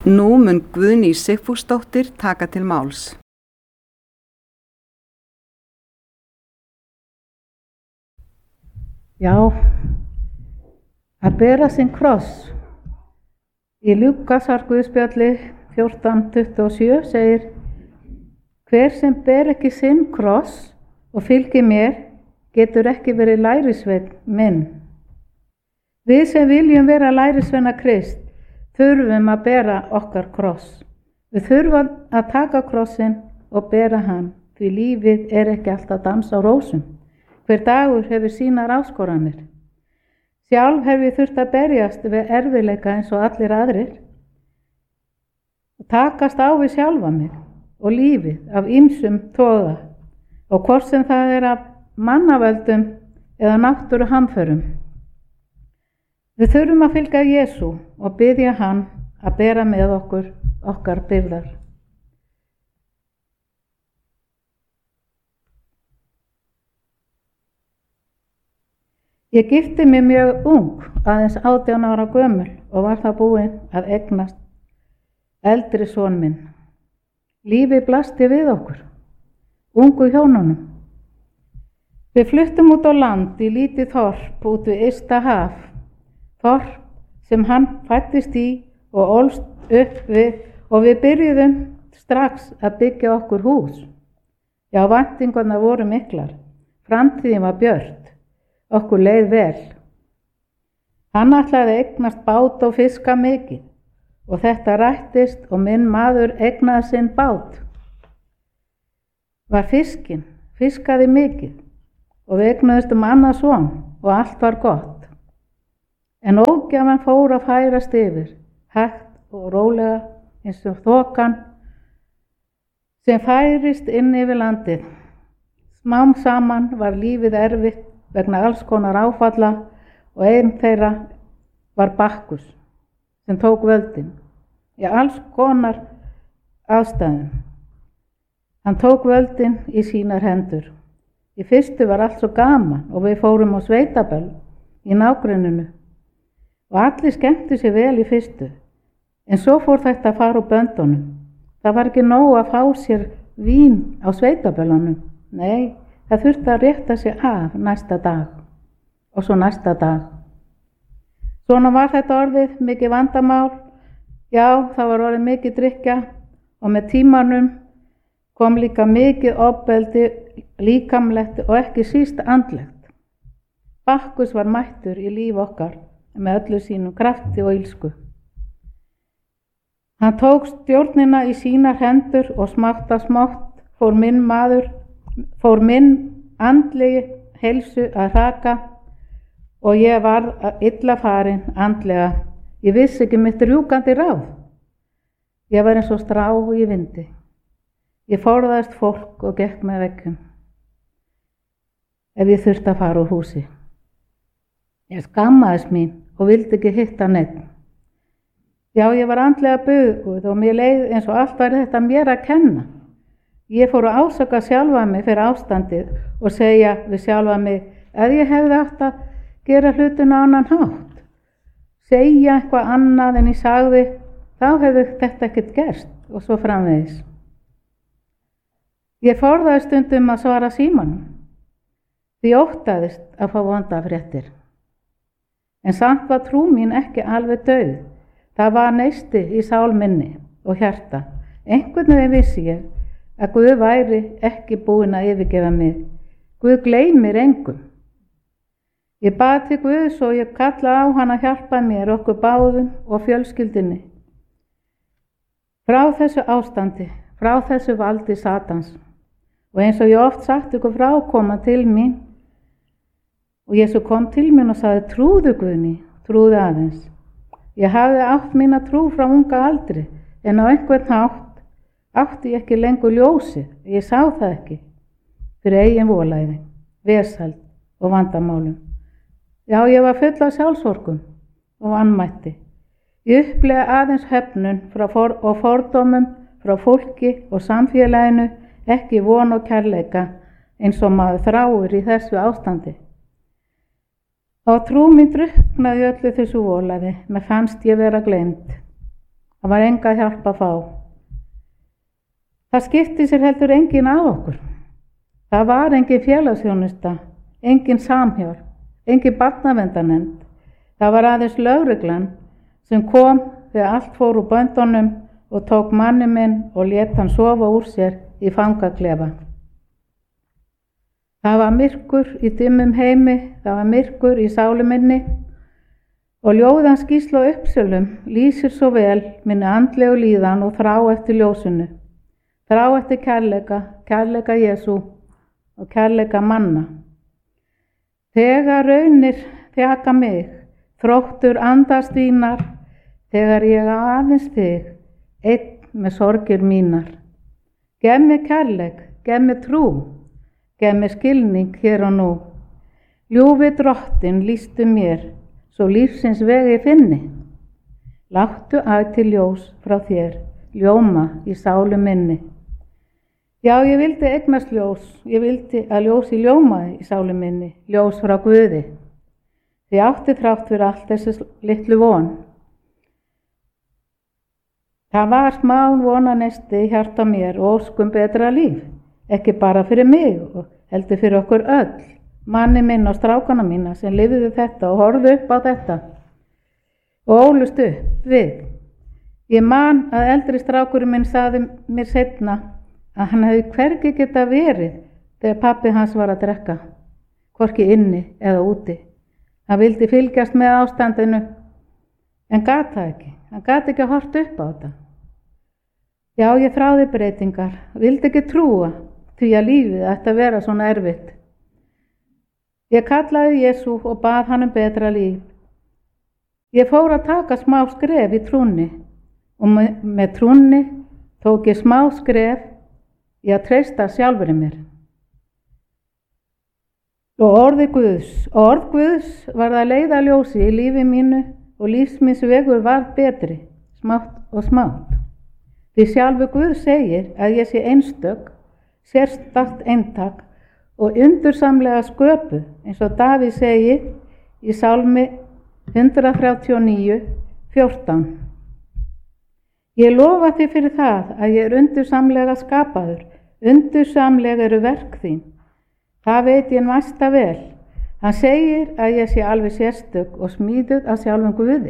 Nú mun Guðný Sigfúsdóttir taka til máls. Já, að bera sinn kross. Í Lúkasar Guðspjalli 14:27 segir: Hver sem ber ekki sinn kross og fylgir mér, getur ekki verið lærisveinn minn. Við sem viljum vera lærisveina Krist þurfum að bera okkar kross. Við þurfum að taka krossinn og bera hann, því lífið er ekki alltaf dans á rósum. Hver dagur hefur sínar áskoranir. Sjálf hef ég þurft að berjast við erfiðleika eins og allir aðrir. Takast á við sjálfa mig og lífið af ýmsum toga, og hvort sem það er af mannavöldum eða náttúruhamförum. Við þurfum að fylgja Jesú og biðja hann að bera með okkur okkar byrðar. Ég gifti mig mjög ung, aðeins 18 ára gömul, og var það búin að eignast eldri son minn. Lífið blasti við okkur, ungu hjónunum. Við fluttum út á land í lítið þorp út við ysta haf, þorp sem hann fæddist í og ólst upp við, og við byrjuðum strax að byggja okkur hús. Já, væntingarnar voru miklar, framtíðin var björt. Okkur leið vel. Hann ætlaði að eignast bát og fiska mikið, og þetta rættist og minn maður eignaði sinn bát. Var fiskaði mikið, og við eignuðumst annað son og allt var gott. En ógjafan fór að færast yfir, hægt og rólega eins og þokan sem færist inn yfir landið. Smám saman var lífið erfitt vegna alls konar áfalla, og einn þeirra var Bakkus sem tók völdin. Í alls konar ástæðum. Hann tók völdin í sínar hendur. Í fyrstu var allt svo gaman og við fórum á sveitaböll í nágrenninu og allir skemmtu sér vel í fyrstu. En svo fór þetta að fara úr böndunum. Það var ekki nóg að fá sér vín á sveitaböllunum. Nei, það þurfti að rétta sig af næsta dag og svo næsta dag. Svona var þetta orðið mikið vandamál. Já, það var orðið mikið drykkja, og með tímanum kom líka mikið ofbeldi, líkamlegt og ekki síst andlegt. Bakkus var mættur í líf okkar með öllu sínum krafti og illsku. Hann tók stjórnina í sínar hendur og smátt að smátt fór minn andlegi heilsu að hraka og ég varð illa farin andlega. Ég vissi ekki mitt rjúkandi ráð. Ég var eins og strá í vindi. Ég forðaðist fólk og gekk með veggjum ef ég þurfti að fara úr húsi. Ég skammaðist mín og vildi ekki hitta neinn. Já, ég var andlega buguð og mér leið eins og allt væri þetta mér að kenna. Ég fór að ásaka sjálfa mig fyrir ástandið og segja við sjálfa mig að ég hefði átt að gera hlutuna á annan hátt. Segja eitthvað annað en ég sagði, þá hefði þetta ekkert gerst, og svo framvegis. Ég forðaði stundum að svara símanum, því óttaðist að fá vondafréttir. En samt var trú mín ekki alveg dauð. Það var neisti í sál minni og hjarta. Einhvern veginn vissi ég að Guð væri ekki búinn að yfirgefa mig. Guð gleymir engum. Ég bað til Guðs og ég kallaði á hann að hjálpa mér, okkur báðum og fjölskyldunni. Frá þessu ástandi, frá þessu valdi Satans. Og eins og ég oft sagt ykkur frá, koma til mín. Og Jesú kom til mín og sagði, trúðu Guðný, trúðu aðeins. Ég hafði átt mína trú frá unga aldri, en á einhvern hátt átti ég ekki lengur ljósið. Ég sá það ekki fyrir eigin volæði, vesæld og vandamálum. Já, ég var full af sjálfsorgum og vanmætti. Ég upplega aðeins höfnun og fordómum frá fólki og samfélaginu, ekki von og kærleika eins og maður þráir í þessu ástandi. Og trú mín drukknaði öllu þessu volæði, mér fannst ég vera gleymd. Það var enga hjálp að fá. Það skipti sér heldur enginn af okkur. Það var engin félagsþjónusta, engin samhjálp, engin barnaverndarnefnd. Það var aðeins lögreglan sem kom þegar allt fór úr böndunum og tók manni minn og lét hann sofa úr sér í fangaklefa. Það var myrkur í dimmum heimi, það var myrkur í sálu minni og ljóðan Gísla á Uppsölum lýsir svo vel minni andlegu líðan og þrá eftir ljósinu. Þrá eftir kærleika Jesú og kærleika manna. Þegar raunir þjaka mig, þróttur andast þínar, þegar ég aðeins þig, einn með sorgir mínar. Gef mér kærleik, gef mér trú, gef mér skilning hér og nú. Ljúfi Drottinn lýstu mér, svo lífsins vegi finni. Láttu til ljós frá þér, ljóma í sálu minni. Já, ég vildi eignast ljós, ég vildi að ljósi ljómaði í sálu minni, ljós frá Guði. Því átti þrátt fyrir allt þessi litlu von. Það var smá vonanesti í hjarta mér og óskum betra líf, ekki bara fyrir mig og heldur fyrir okkur öll, manni minn og strákana mína sem lifðu þetta og horfðu upp á þetta og ólust upp við. Ég man að eldri strákurinn minn sagði mér seinna að hann hefði hvergi geta verið þegar pabbi hans var að drekka, hvorki inni eða úti. Hann vildi fylgjast með ástandinu en gat það ekki, hann gat ekki að horta upp á þetta. Já, ég þráði breytingar, vildi ekki trúa því að lífið ætti að vera svona erfitt. Ég kallaði Jesú og bað hann betra líf. Ég fór að taka smá skref í trúnni og með trúnni tók ég smá skref í að treysta sjálfri mér. Og orð Guðs var að leiða ljósi í lífi mínu og lífsmins vegur var betri, smátt og smátt. Því sjálfur Guð segir að ég sé einstök, sérstakt eintak og undursamlega sköpuð, eins og Davíð segir í Sálmi 139:14. Ég lofa þig fyrir það að ég undursamlega skapaður, undursamlega eru verk þín. Það veit ég næsta vel. Hann segir að ég sé alveg sérstök og smíðuð af sjálfum Guði.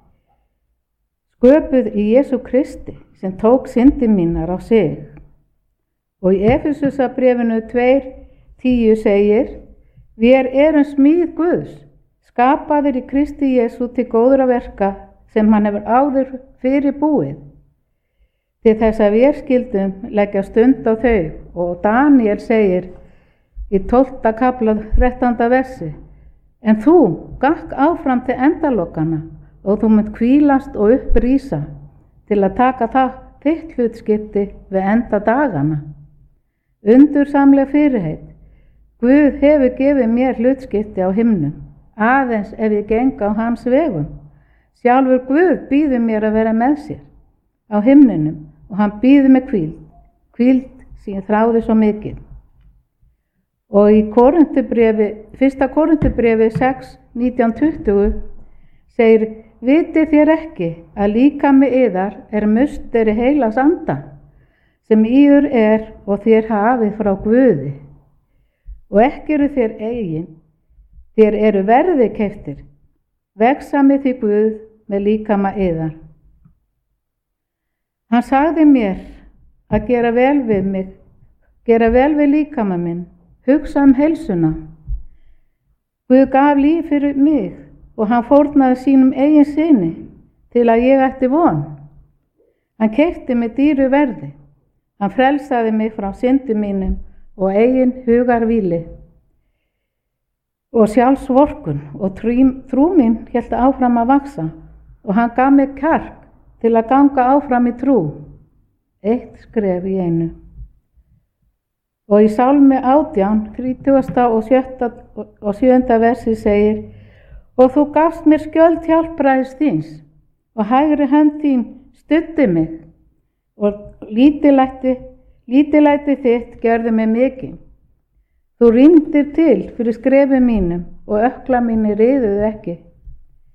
Sköpuð í Jesú Kristi sem tók syndir mínar á sig. Og í Efesusarbréfinu 2:10 segir: Við erum smíð Guðs, skapaðir í Kristi Jesú til góðra verka sem hann hefur áður fyrir búið. Til þess að við skildum leggja stund á þau og Daniel segir í 12. kafla 13. versi: En þú gakk áfram til endalokana og þú munt hvílast og upprísa til að taka það þitt hlutskipti við enda dagana. Undursamleg fyrirheit. Guð hefur gefið mér hlutskipti á himnum, aðeins ef ég geng á hans vegum. Sjálfur Guð býður mér að vera með sér á himninum og hann býður mig hvíld sem ég þráði svo mikið. Og í 1. Korinthubréfi 6:19-20 segir: Vitið þér ekki að líkami yðar er musteri heilags anda sem yður og þér hafið frá Guði og ekki eru þér eigin, þér eru verði keyptir, vegsami því Guð með líkama yðar. Hann sagði mér að gera vel við mig, gera vel við líkama minn, hugsa heilsuna. Guð gaf líf fyrir mig og hann fórnaði sínum eigin syni til að ég ætti von. Hann keypti mig dýru verði. Hann frelsaði mig frá syndum mínum og eigin hugarvíli og sjálfsvorkun og trú mín hélt áfram að vaxa og hann gaf mig kjark til að ganga áfram í trú, eitt skref í einu. Og í Sálmi 18, 37. og 7. versi segir: Og þú gafst mér skjöld hjálpræðis þíns og hægri hönd þín studdi mig og lítillæti þitt gerði mig mikið. Þú rýndir til fyrir skrefi mínum og ökkla mínir riðuðu ekki.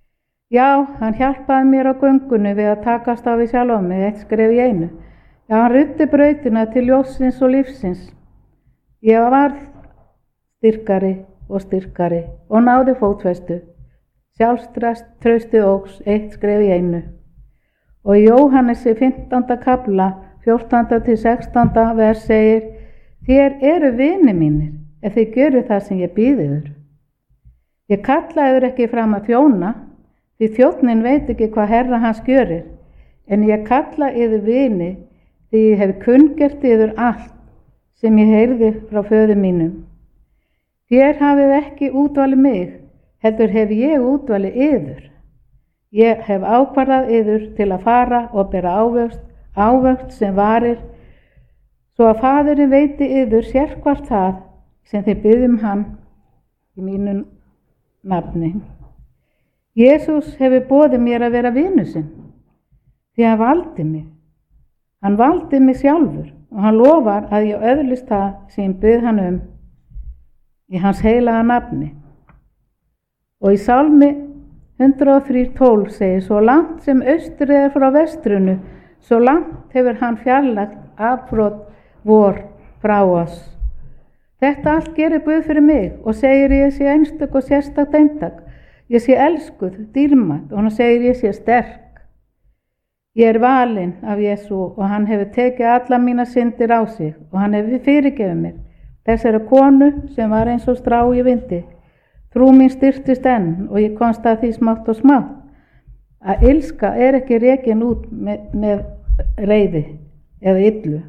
Já, hann hjálpaði mér á göngunni við að takast á við sjálfa mig, eitt skref í einu. Já, hann ruddi brautina til ljóssins og lífsins. Ég var styrkari og náði fótfestu. Sjálfstraustið óx, eitt skref í einu. Og í Jóhannesi 15. kafla, 14. til 16. vers segir: Þér eru vinir mínir, ef þið gjöru það sem ég býð yður. Ég kalla yður ekki fram að þjóna, því þjónninn veit ekki hvað herra hans gjörir, en ég kalla yður vini, því ég hef kunngert yður allt sem ég heyrði frá föður mínum. Þér hafið ekki útvalið mig, heldur hef ég útvalið yður. Ég hef ákvarðað yður til að fara og bera ávöxt sem varir, svo að Faðirinn veiti yður sérhvert það sem þið biðjum hann í mínu nafni. Jesús hefur boðið mér að vera vinur sinn, því hann valdi mig. Hann valdi mig sjálfur og hann lofar að ég öðlist það sem ég bið hann í hans heilaga nafni. Og í Sálmi 103:12 segir: Svo langt sem austur er frá vestrinu, svo langt hefur hann fjarlægt afbrot vor frá oss. Þetta allt gerir Guð fyrir mig og segir ég sé einstök og sérstakt eintak. Ég sé elskuð, dýrmætt, og hann segir ég sé sterk. Ég er valinn af Jesú og hann hefur tekið alla mína syndir á sig og hann hefur fyrirgefið mér. Þessari konu sem var eins og strá í vindi. Trú mín styrktist enn og ég komst að því smátt og smátt að illska er ekki rekin út með reiði eða illu.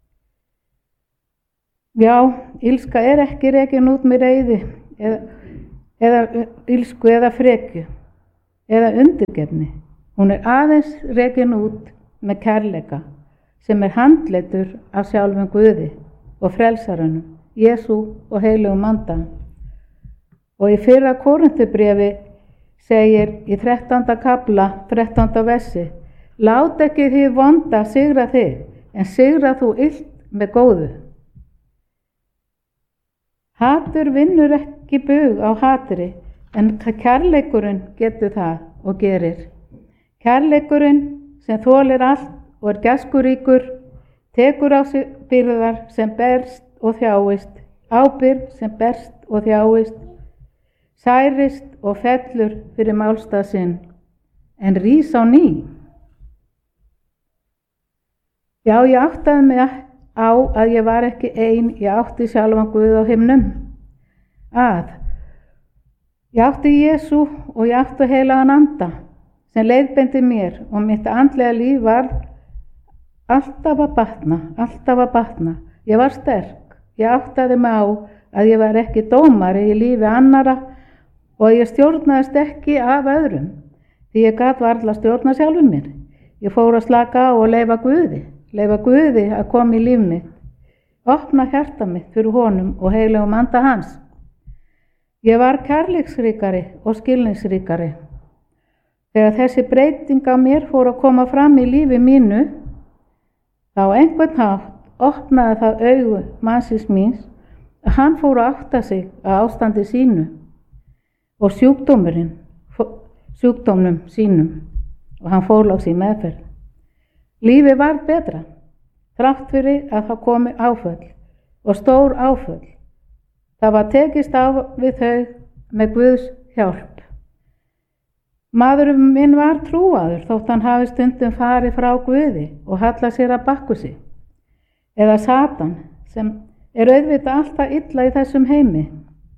Já, illska er ekki rekin út með reiði eða illsku eða frekju eða undirgefni. Hún er aðeins rekin út með kærleika sem er handleitur af sjálfum Guði og frelsarunum, Jesú og heilugum anda. Og í 1. Korinthubréfi segir í 13. kafla, 13. versi: Lát ekki því vonda sigra þig, en sigra þú illt með góðu. Hatur vinnur ekki bug á hatri, en kærleikurinn getur það og gerir. Kærleikurinn sem þolir allt og er gæskuríkur, tekur á sig byrðar sem berst og þjáist, ábyrgð sem berst og þjáist, særist og fellur fyrir málstað sinn, en rís á ný. Já, ég áttaði mig á að ég var ekki ein, ég átti sjálfan Guð á himnum. Ég átti Jesú og ég átti heilagan anda sem leiðbeindi mér og mitt andlega líf var alltaf að batna. Ég var sterk, ég áttaði mig á að ég var ekki dómari í lífi annara og ég stjórnaðist ekki af öðrum, því ég gat varla stjórna sjálfum mér. Ég fór að slaka á og leyfa Guði að koma í líf mitt, opna hjarta mitt fyrir honum og heilugum anda hans. Ég var kærleiksríkari og skilningsríkari. Þegar þessi breyting á mér fór að koma fram í lífi mínu, þá einhvern hátt opnaði það augu mannsins míns að hann fór að átta sig á ástandi sínu og sjúkdómnum sínum og hann fór loks í meðferð. Lífið var betra, þrátt fyrir að það komi áföll og stór áföll. Það var tekist á við þau með Guðs hjálp. Maðurinn minn var trúaður þótt hann hafi stundum farið frá Guði og hallað sér að Bakkusi, eða Satan, sem er auðvitað alltaf illa í þessum heimi.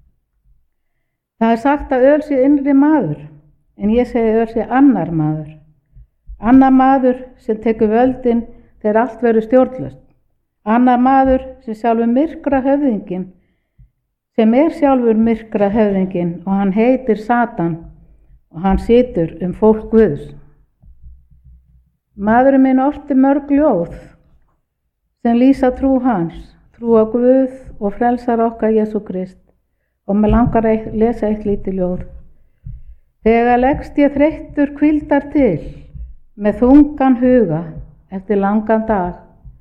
Það er sagt að öl sé innri maður, en ég segi öl sé annar maður. Annar maður sem tekur völdin þegar allt verður stjórnlaust. Annar maður sem sjálfur myrkra höfðingin, sem er sjálfur myrkra höfðingin og hann heitir Satan og hann situr fólk Guðs. Maðurinn minn orti mörg ljóð sem lýsa trú hans, trú á Guð og frelsar okkar Jesú Krist, og mig langar að lesa eitt lítið ljóð. Þegar leggst ég þreyttur hvíldar til, með þungan huga eftir langan dag,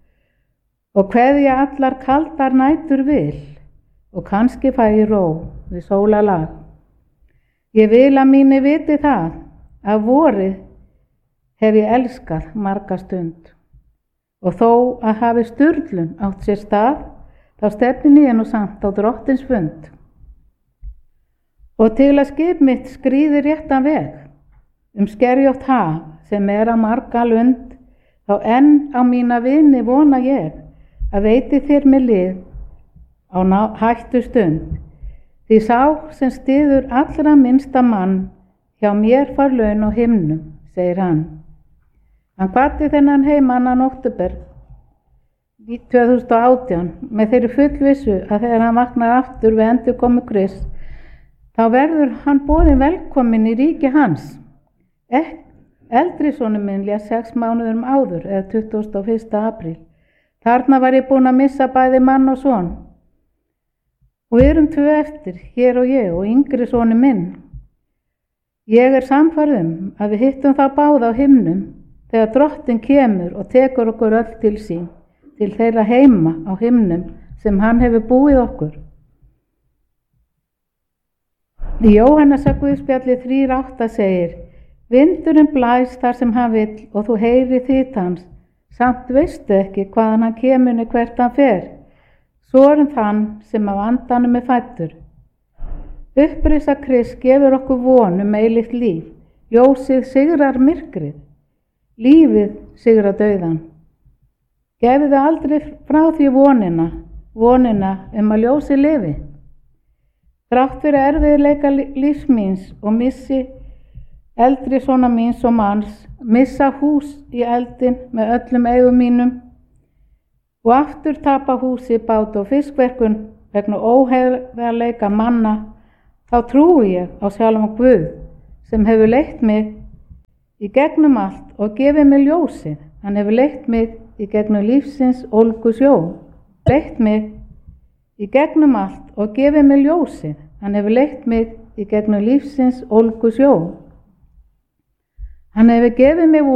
og kveðja allar kaldar nætur vil, og kannski fæ ég ró við sólalag. Ég vil að mínu viti það, að vorið hef ég elskað marga stund. Og þó að hafi sturlun átt sér stað, þá stefni ég nú samt á Drottins fund. Og til að skip mitt skríði réttan veg, skerjótt haf sem á marga lund, þá enn á mína vini vona ég, að veiti þér mig lið á hættu stund. Því sá sem styður allra minnsta mann, hjá mér fær laun á himnum, segir hann. Hann kvaddi þennan heim 2. október 2018 með þeirri fullvissu að þegar hann vaknar aftur við endurkomu Krists, þá verður hann boðinn velkominn í ríki hans. Eldri sonur minn lést 6 mánuðum áður, eða 21. apríl. Þarna var ég búin að missa bæði mann og son. Og við erum 2 eftir, hér og ég og yngri sonur minn. Ég er sannfærð að við hittum þá báða á himnum, þegar Drottinn kemur og tekur okkur öll til sín, til þeirra heima á himnum sem hann hefur búið okkur. Í Jóhannesar Guðspjalli 3:8 segir: Vindurinn blæs þar sem hann vill og þú heyrir þýt hans, samt veistu ekki hvaðan hann kemur né hvert hann fer. Svo þann sem af andanum fæddur. Upprisa Krist gefur okkur von eilíft líf. Ljósið sigrar myrkrið. Lífið sigrar dauðan. Gefið aldrei frá því vonina að ljósið lifi. Þrátt fyrir erfiðleika lífs míns og missi eldri sona míns og manns, missa hús í eldin með öllum eigum mínum og aftur tapa húsi, bát og fiskverkun vegna óheiðarleika manna, þá trúi ég á sjálfan Guð sem hefur leitt mig í gegnum allt og gefið mig ljósið. Hann hefur leitt mig í gegnum lífsins ólgu sjó. Leitt mig í gegnum allt og gefið mig ljósið. Hann hefur leitt mig í gegnum lífsins ólgu sjó. Hann hefur gefið mig